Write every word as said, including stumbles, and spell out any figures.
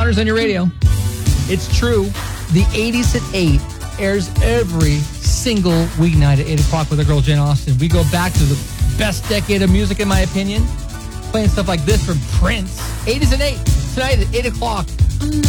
Connors on your radio. It's true. The eighties at eight airs every single weeknight at eight o'clock with our girl Jane Austen. We go back to the best decade of music, in my opinion. Playing stuff like this from Prince. eighties at eight. Tonight at eight o'clock.